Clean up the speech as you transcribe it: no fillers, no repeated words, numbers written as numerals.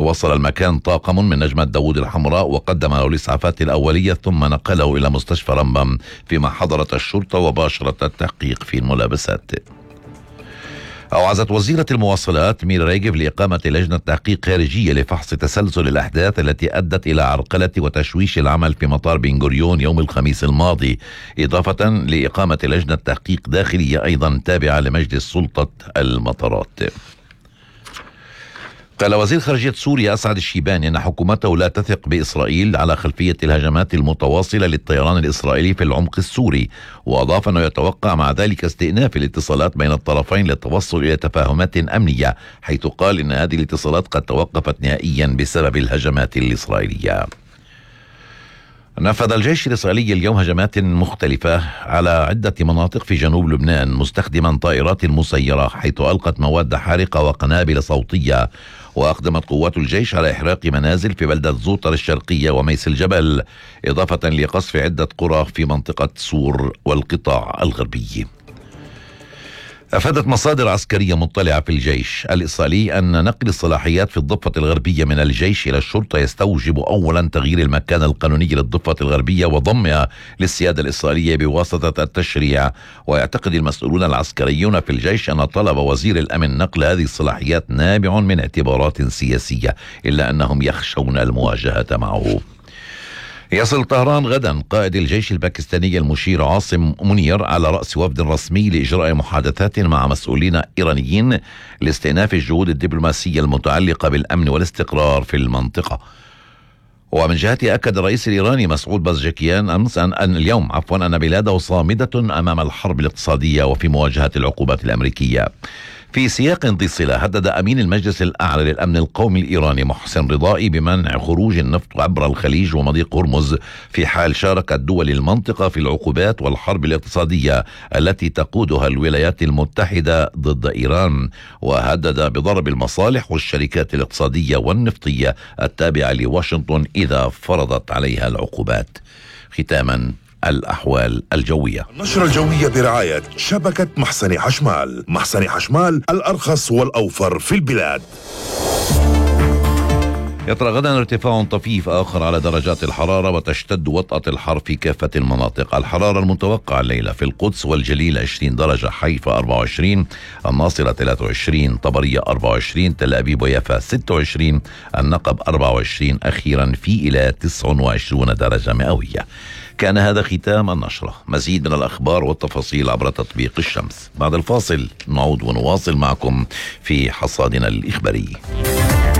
وصل المكان طاقم من نجمة داوود الحمراء وقدم له الإسعافات الأولية ثم نقله إلى مستشفى رمبم، فيما حضرت الشرطة وباشرت التحقيق في الملابسات. أوعزت وزيرة المواصلات ميرا ريجيف لإقامة لجنة تحقيق خارجية لفحص تسلسل الأحداث التي أدت إلى عرقلة وتشويش العمل في مطار بن غوريون يوم الخميس الماضي، إضافة لإقامة لجنة تحقيق داخلية أيضا تابعة لمجلس سلطة المطارات. قال وزير خارجية سوريا أسعد الشيباني أن حكومته لا تثق بإسرائيل على خلفية الهجمات المتواصلة للطيران الإسرائيلي في العمق السوري، وأضاف أنه يتوقع مع ذلك استئناف الاتصالات بين الطرفين للتوصل إلى تفاهمات أمنية، حيث قال إن هذه الاتصالات قد توقفت نهائيا بسبب الهجمات الإسرائيلية. نفذ الجيش الإسرائيلي اليوم هجمات مختلفة على عدة مناطق في جنوب لبنان مستخدما طائرات مسيرة، حيث ألقت مواد حارقة وقنابل صوتية، وأقدمت قوات الجيش على إحراق منازل في بلدة زوطر الشرقية وميس الجبل، إضافة لقصف عدة قرى في منطقة سور والقطاع الغربي. أفادت مصادر عسكرية مطلعة في الجيش الإسرائيلي أن نقل الصلاحيات في الضفة الغربية من الجيش إلى الشرطة يستوجب أولا تغيير المكانة القانونية للضفة الغربية وضمها للسيادة الإسرائيلية بواسطة التشريع. ويعتقد المسؤولون العسكريون في الجيش أن طلب وزير الأمن نقل هذه الصلاحيات نابع من اعتبارات سياسية، إلا أنهم يخشون المواجهة معه. يصل طهران غدا قائد الجيش الباكستاني المشير عاصم منير على رأس وفد رسمي لإجراء محادثات مع مسؤولين إيرانيين لاستئناف الجهود الدبلوماسية المتعلقة بالأمن والاستقرار في المنطقة. ومن جهته أكد الرئيس الإيراني مسعود بازجكيان اليوم أن بلاده صامدة أمام الحرب الاقتصادية وفي مواجهة العقوبات الأمريكية. في سياق ذي صلة هدد أمين المجلس الأعلى للأمن القومي الإيراني محسن رضائي بمنع خروج النفط عبر الخليج ومضيق هرمز في حال شاركت دول المنطقة في العقوبات والحرب الاقتصادية التي تقودها الولايات المتحدة ضد إيران، وهدد بضرب المصالح والشركات الاقتصادية والنفطية التابعة لواشنطن إذا فرضت عليها العقوبات. ختاما الأحوال الجوية. النشرة الجوية برعاية شبكة محسن حشمال. محسن حشمال الأرخص والأوفر في البلاد. يطرأ غدا ارتفاع طفيف آخر على درجات الحرارة وتشتد وطأة الحر في كافة المناطق. الحرارة المتوقعة الليلة في القدس والجليل 20 درجة، حيفا 24، الناصرة 23، طبرية 24، تل أبيب ويافا 26، النقب 24، أخيرا في إلى 29 درجة مئوية. كان هذا ختام النشرة. مزيد من الأخبار والتفاصيل عبر تطبيق الشمس. بعد الفاصل نعود ونواصل معكم في حصادنا الإخباري.